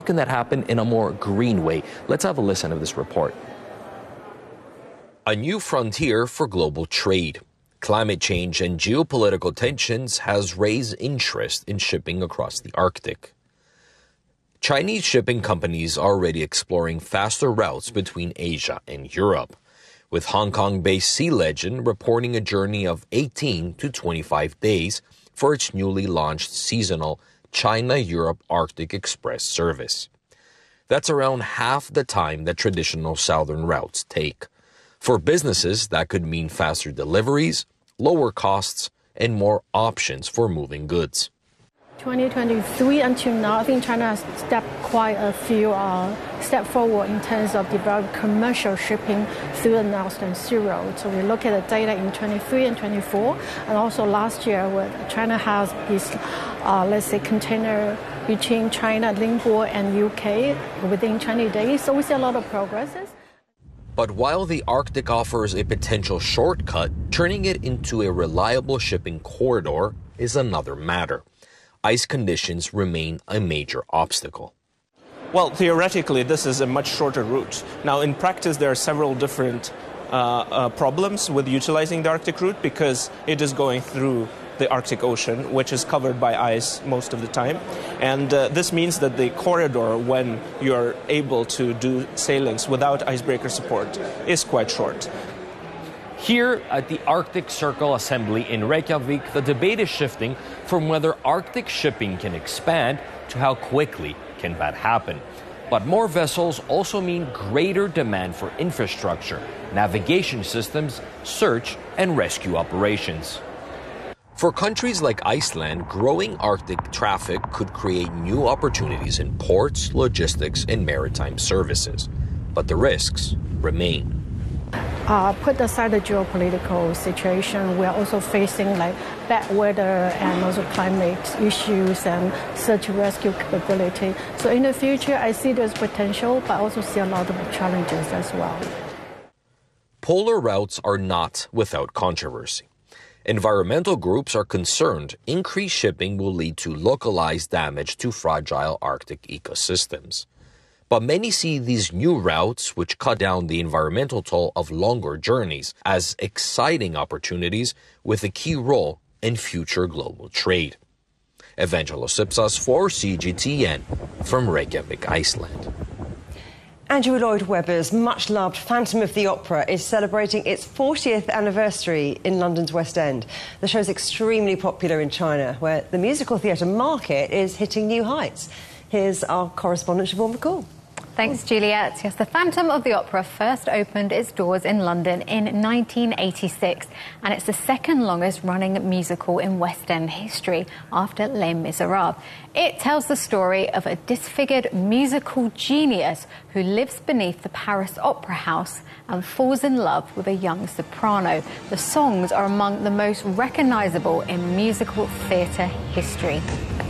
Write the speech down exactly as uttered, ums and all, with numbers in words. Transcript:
How can that happen in a more green way? Let's have a listen of this report. A new frontier for global trade. Climate change and geopolitical tensions has raised interest in shipping across the Arctic. Chinese shipping companies are already exploring faster routes between Asia and Europe, with Hong Kong-based Sea Legend reporting a journey of eighteen to twenty-five days for its newly launched seasonal China-Europe Arctic Express service. That's around half the time that traditional southern routes take. For businesses, that could mean faster deliveries, lower costs, and more options for moving goods. twenty twenty-three until now, I think China has stepped quite a few uh, steps forward in terms of developing commercial shipping through the Northern Sea Road. So we look at the data in twenty-three and twenty-four, and also last year, where China has this, uh, let's say, container between China, Ningbo, and U K within twenty days. So we see a lot of progresses. But while the Arctic offers a potential shortcut, turning it into a reliable shipping corridor is another matter. Ice conditions remain a major obstacle. Well, theoretically, this is a much shorter route. Now, in practice, there are several different uh, uh, problems with utilizing the Arctic route because it is going through the Arctic Ocean, which is covered by ice most of the time. And uh, this means that the corridor, when you're able to do sailings without icebreaker support, is quite short. Here at the Arctic Circle Assembly in Reykjavik, the debate is shifting from whether Arctic shipping can expand to how quickly can that happen. But more vessels also mean greater demand for infrastructure, navigation systems, search and rescue operations. For countries like Iceland, growing Arctic traffic could create new opportunities in ports, logistics, and maritime services. But the risks remain. Uh, put aside the geopolitical situation, we are also facing like bad weather and also climate issues and search and rescue capability. So in the future, I see there's potential, but I also see a lot of challenges as well. Polar routes are not without controversy. Environmental groups are concerned increased shipping will lead to localized damage to fragile Arctic ecosystems. But many see these new routes, which cut down the environmental toll of longer journeys, as exciting opportunities with a key role in future global trade. Evangelos Ipsas for C G T N from Reykjavik, Iceland. Andrew Lloyd Webber's much-loved Phantom of the Opera is celebrating its fortieth anniversary in London's West End. The show's extremely popular in China, where the musical theatre market is hitting new heights. Here's our correspondent, Siobhan McCall. Thanks, Juliet. Yes, the Phantom of the Opera first opened its doors in London in nineteen eighty-six, and it's the second longest running musical in West End history after Les Miserables. It tells the story of a disfigured musical genius who lives beneath the Paris Opera House and falls in love with a young soprano. The songs are among the most recognisable in musical theatre history.